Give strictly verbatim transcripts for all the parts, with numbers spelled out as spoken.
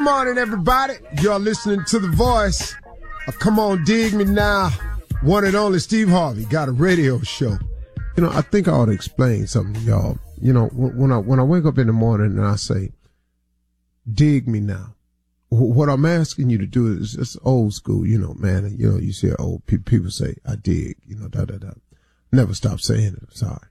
morning, everybody. You're listening to The Voice. Uh, come on, dig me now. One and only Steve Harvey got a radio show. You know, I think I ought to explain something to y'all. You know, when I when I wake up in the morning and I say, dig me now, what I'm asking you to do is just old school, you know, man. You know, you see old pe- people say, I dig, you know, da da da. Never stop saying it. I'm sorry.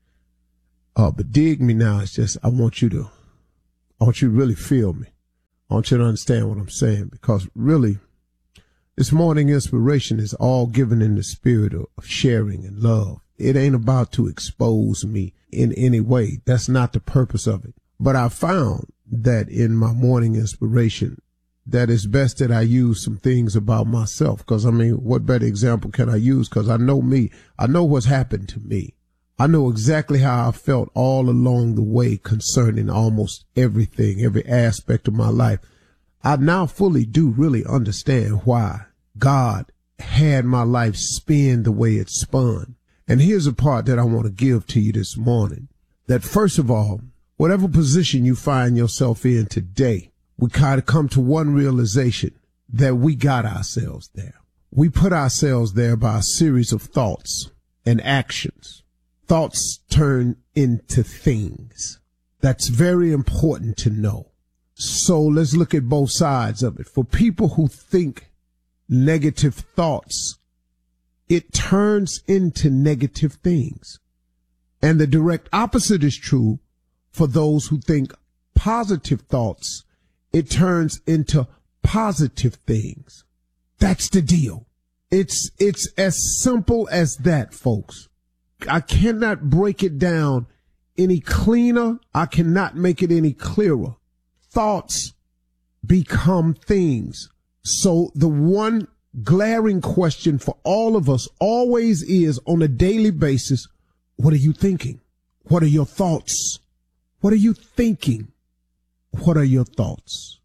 Uh, but dig me now is just, I want you to, I want you to really feel me. I want you to understand what I'm saying, because really, this morning inspiration is all given in the spirit of, of sharing and love. It ain't about to expose me in any way. That's not the purpose of it. But I found that in my morning inspiration, that it's best that I use some things about myself. Because, I mean, what better example can I use? Because I know me. I know what's happened to me. I know exactly how I felt all along the way concerning almost everything, every aspect of my life. I now fully do really understand why God had my life spin the way it spun. And here's a part that I want to give to you this morning. That first of all, whatever position you find yourself in today, we kind of come to one realization, that we got ourselves there. We put ourselves there by a series of thoughts and actions. Thoughts turn into things. That's very important to know. So let's look at both sides of it. For people who think negative thoughts, it turns into negative things. And the direct opposite is true for those who think positive thoughts. It turns into positive things. That's the deal. It's, it's as simple as that, folks. I cannot break it down any cleaner. I cannot make it any clearer. Thoughts become things. So the one glaring question for all of us always is, on a daily basis, what are you thinking? What are your thoughts? What are you thinking? What are your thoughts?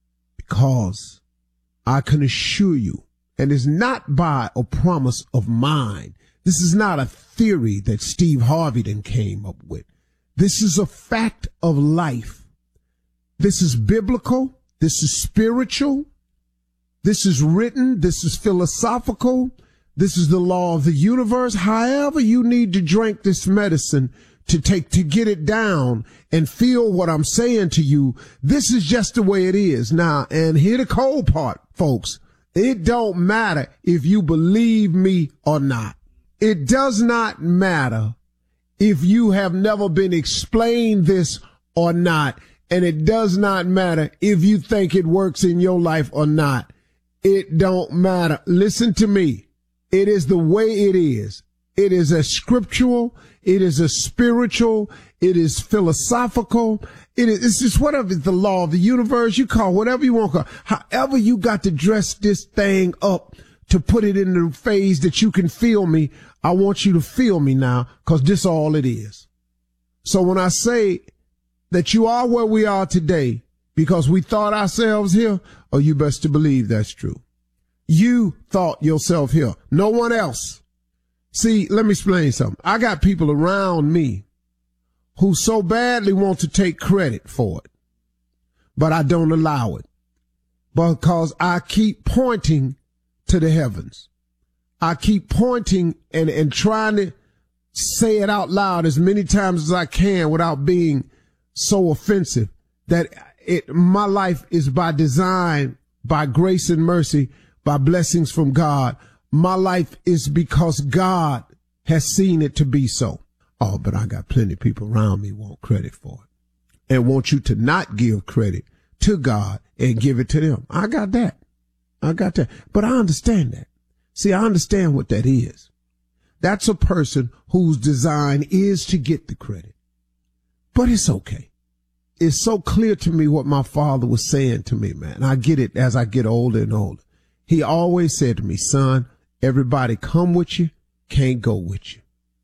Because I can assure you, and it's not by a promise of mine. This is not a theory that Steve Harvey then came up with. This is a fact of life. This is biblical. This is spiritual. This is written. This is philosophical. This is the law of the universe. However you need to drink this medicine to take, to get it down and feel what I'm saying to you, this is just the way it is. Now, and here the cold part, folks. It don't matter if you believe me or not. It does not matter if you have never been explained this or not. And it does not matter if you think it works in your life or not. It don't matter. Listen to me. It is the way it is. It is a scriptural. It is a spiritual. It is philosophical. It is, it's just whatever. It's the law of the universe. You call whatever you want to call. However you got to dress this thing up to put it in the phase that you can feel me. I want you to feel me now, because this all it is. So when I say that you are where we are today because we thought ourselves here, oh, you best to believe that's true. You thought yourself here. No one else. See, let me explain something. I got people around me who so badly want to take credit for it, but I don't allow it, because I keep pointing to the heavens. I keep pointing and, and trying to say it out loud as many times as I can without being so offensive, that it, my life is by design, by grace and mercy, by blessings from God. My life is because God has seen it to be so. Oh, but I got plenty of people around me want credit for it and want you to not give credit to God and give it to them. I got that. I got that. But I understand that. See, I understand what that is. That's a person whose design is to get the credit. But it's okay. It's so clear to me what my father was saying to me, man. I get it as I get older and older. He always said to me, son, everybody come with you, can't go with you.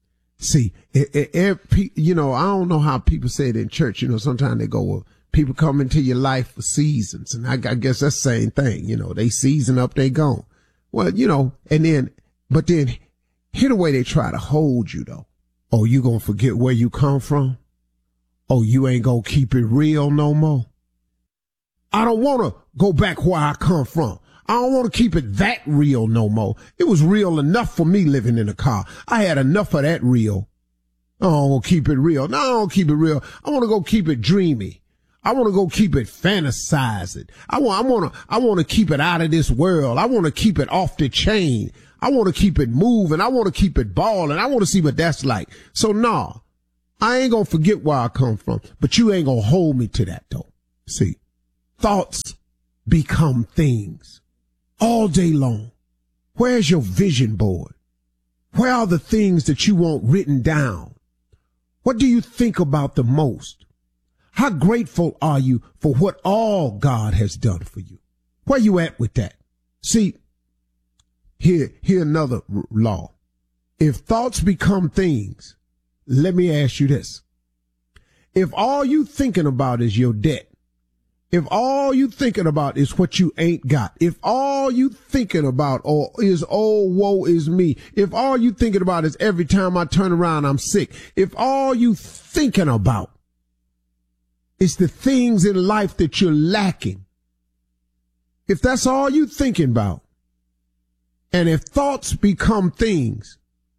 See, it, it, it, you know, I don't know how people say it in church. You know, sometimes they go, well, people come into your life for seasons. And I, I guess that's the same thing. You know, they season up, they gone. Well, you know, and then, but then here the way they try to hold you though. Oh, you gonna forget where you come from? Oh, you ain't gonna keep it real no more? I don't want to go back where I come from. I don't want to keep it that real no more. It was real enough for me living in a car. I had enough of that real. I don't want to keep it real. No, I don't keep it real. I want to go keep it dreamy. I want to go keep it fantasizing. I want, I want to, I want to keep it out of this world. I want to keep it off the chain. I want to keep it moving. I want to keep it balling. I want to see what that's like. So nah, I ain't going to forget where I come from, but you ain't going to hold me to that though. See, thoughts become things all day long. Where's your vision board? Where are the things that you want written down? What do you think about the most? How grateful are you for what all God has done for you? Where you at with that? See, here, here another r- law. If thoughts become things, let me ask you this. If all you thinking about is your debt, if all you thinking about is what you ain't got, if all you thinking about or is, oh, woe is me, if all you thinking about is every time I turn around, I'm sick, if all you thinking about is the things in life that you're lacking, if that's all you thinking about, and if thoughts become things,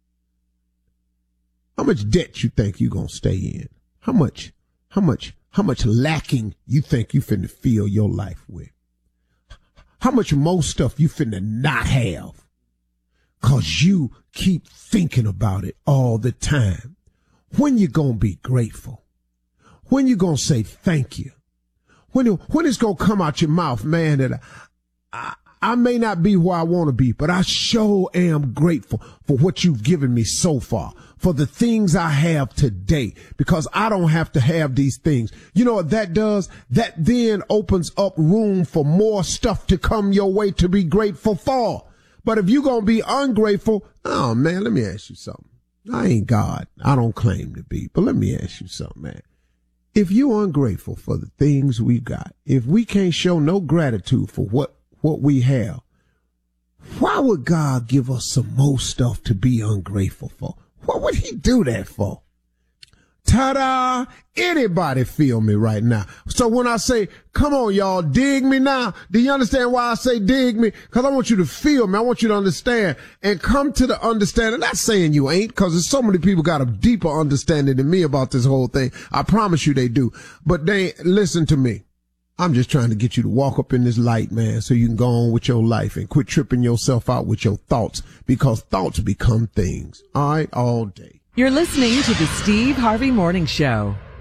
how much debt you think you gonna stay in? How much, how much, how much lacking you think you finna fill your life with? How much more stuff you finna not have? Cause you keep thinking about it all the time. When you gonna be grateful? When you gonna say thank you? When, when it's gonna come out your mouth, man, that I, I I may not be where I want to be, but I sure am grateful for what you've given me so far, for the things I have today, because I don't have to have these things. You know what that does? That then opens up room for more stuff to come your way to be grateful for. But if you're going to be ungrateful, oh man, let me ask you something. I ain't God. I don't claim to be, but let me ask you something, man. If you're ungrateful for the things we got, if we can't show no gratitude for what what we have, why would God give us some more stuff to be ungrateful for? What would he do that for? Ta-da! Anybody feel me right now? So when I say, come on, y'all, dig me now. Do you understand why I say dig me? Because I want you to feel me. I want you to understand and come to the understanding. Not saying you ain't, because there's so many people got a deeper understanding than me about this whole thing. I promise you they do. But they listen to me. I'm just trying to get you to walk up in this light, man, so you can go on with your life and quit tripping yourself out with your thoughts, because thoughts become things. All right, all day. You're listening to the Steve Harvey Morning Show.